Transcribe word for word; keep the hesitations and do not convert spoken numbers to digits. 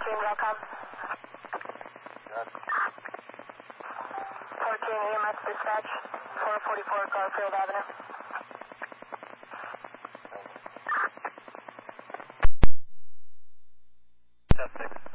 fourteen, welcome. Yes. fourteen, E M S dispatch, four forty-four Garfield Avenue. Step six.